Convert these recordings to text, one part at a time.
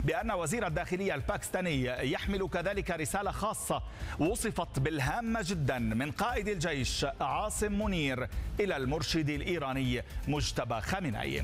بأن وزير الداخلية الباكستاني يحمل كذلك رسالة خاصة وصفت بالهامة جدا من قائد الجيش عاصم منير إلى المرشد الإيراني مجتبى خامنئي.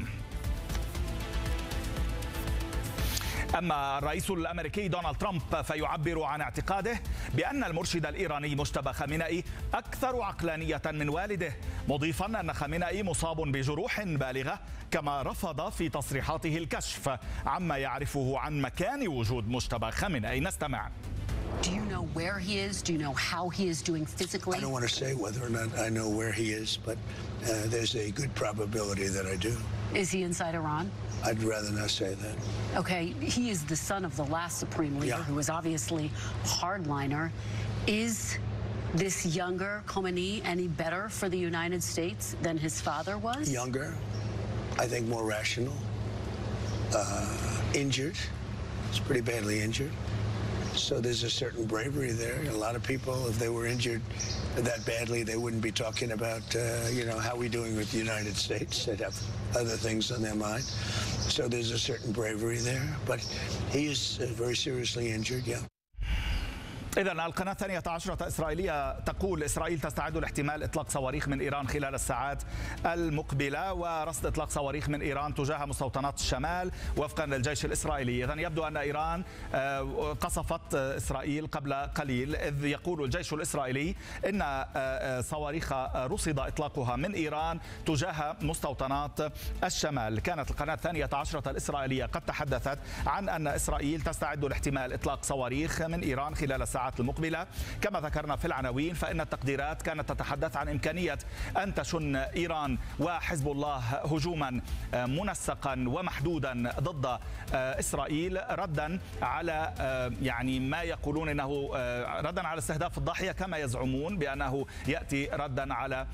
أما الرئيس الأمريكي دونالد ترامب فيعبر عن اعتقاده بأن المرشد الإيراني مجتبى خامنئي أكثر عقلانية من والده، مضيفا أن خامنئي مصاب بجروح بالغة، كما رفض في تصريحاته الكشف عما يعرفه عن مكان وجود مجتبى خامنئي. نستمع. Do you know where he is? Do you know how he is doing physically? I don't want to say whether or not I know where he is, but there's a good probability that I do. Is he inside Iran? I'd rather not say that. Okay, he is the son of the last supreme leader, who was obviously a hardliner. Is this younger Khomeini any better for the United States than his father was? Younger, I think more rational, injured. He's pretty badly injured. So there's a certain bravery there. A lot of people, if they were injured that badly, they wouldn't be talking about, how we're doing with the United States. They'd have other things on their mind. So there's a certain bravery there. But he is very seriously injured, yeah. إذن القناة 12 إسرائيلية تقول إسرائيل تستعد لاحتمال إطلاق صواريخ من إيران خلال الساعات المقبلة ورصد إطلاق صواريخ من إيران تجاه مستوطنات الشمال وفقا للجيش الإسرائيلي. إذن يبدو أن إيران قصفت إسرائيل قبل قليل، إذ يقول الجيش الإسرائيلي إن صواريخ رصد إطلاقها من إيران تجاه مستوطنات الشمال. كانت القناة 12 الإسرائيلية قد تحدثت عن أن إسرائيل تستعد لاحتمال إطلاق صواريخ من إيران خلال الساعات المقبلة. كما ذكرنا في العناوين فإن التقديرات كانت تتحدث عن إمكانية أن تشن إيران وحزب الله هجوما منسقا ومحدودا ضد إسرائيل ردا على ما يقولون أنه ردا على استهداف الضاحية، كما يزعمون بأنه يأتي ردا على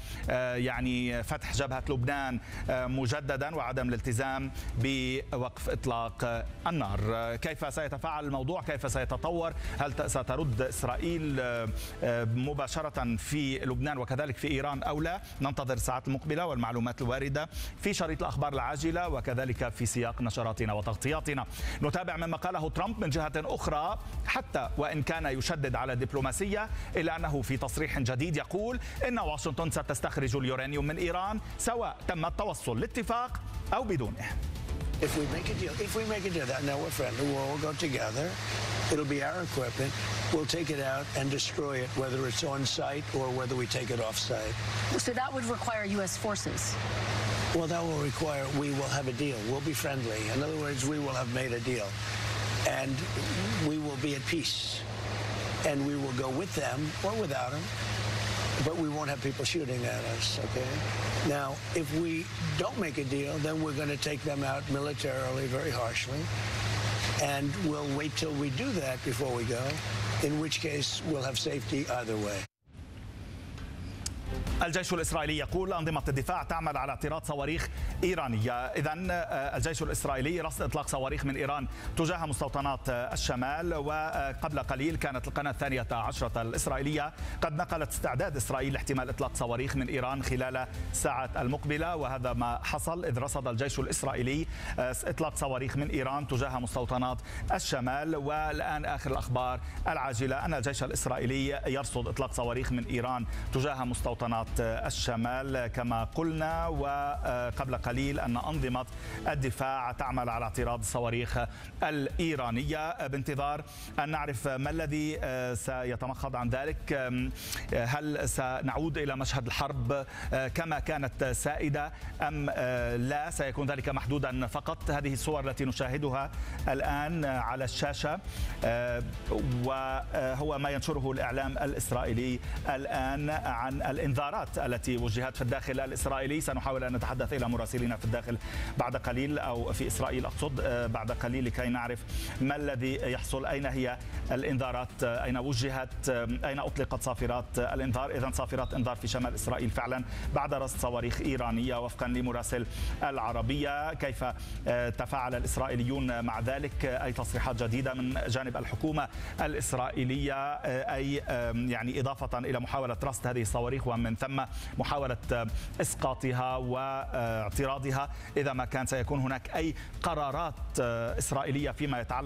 فتح جبهة لبنان مجددا وعدم الالتزام بوقف إطلاق النار. كيف سيتفاعل الموضوع؟ كيف سيتطور؟ هل سترد إسرائيل مباشرة في لبنان وكذلك في إيران أو لا؟ ننتظر الساعات المقبلة والمعلومات الواردة في شريط الأخبار العاجلة وكذلك في سياق نشراتنا وتغطياتنا. نتابع مما قاله ترامب من جهة أخرى، حتى وإن كان يشدد على الدبلوماسية إلا أنه في تصريح جديد يقول إن واشنطن ستستخرج اليورانيوم من إيران سواء تم التوصل لاتفاق أو بدونه. If we make a deal, that now we're friendly, we'll all go together. It'll be our equipment. We'll take it out and destroy it, whether it's on site or whether we take it off site. So that would require U.S. forces? Well, that will require we will have a deal. We'll be friendly. In other words, we will have made a deal. And we will be at peace. And we will go with them or without them. But we won't have people shooting at us, okay? Now, if we don't make a deal, then we're going to take them out militarily very harshly. And we'll wait till we do that before we go, in which case we'll have safety either way. الجيش الإسرائيلي يقول أنظمة الدفاع تعمل على اعتراض صواريخ إيرانية. إذن الجيش الإسرائيلي رصد إطلاق صواريخ من إيران تجاه مستوطنات الشمال. وقبل قليل كانت القناة 12 الإسرائيلية قد نقلت استعداد إسرائيل لاحتمال إطلاق صواريخ من إيران خلال الساعات المقبلة، وهذا ما حصل إذ رصد الجيش الإسرائيلي إطلاق صواريخ من إيران تجاه مستوطنات الشمال. والآن آخر الأخبار العاجلة أن الجيش الإسرائيلي يرصد إطلاق صواريخ من إيران تجاه مستوطنات الشمال كما قلنا، وقبل قليل أن أنظمة الدفاع تعمل على اعتراض الصواريخ الإيرانية. بانتظار أن نعرف ما الذي سيتمخض عن ذلك. هل سنعود إلى مشهد الحرب كما كانت سائدة أم لا؟ سيكون ذلك محدودا فقط. هذه الصور التي نشاهدها الآن على الشاشة وهو ما ينشره الإعلام الإسرائيلي الآن عن الإنذارات التي وجهت في الداخل الإسرائيلي. سنحاول أن نتحدث إلى مراسلين في الداخل بعد قليل أو في إسرائيل أقصد بعد قليل لكي نعرف ما الذي يحصل، أين هي الإنذارات، أين وجهت، أين أطلقت صافرات الإنذار. إذن صافرات إنذار في شمال إسرائيل فعلا بعد رصد صواريخ إيرانية وفقا لمراسل العربية. كيف تفاعل الإسرائيليون مع ذلك؟ أي تصريحات جديدة من جانب الحكومة الإسرائيلية، أي إضافة إلى محاولة رصد هذه الصواريخ ومن ثم محاولة إسقاطها واعتراضها إذا ما كان سيكون هناك أي قرارات إسرائيلية فيما يتعلق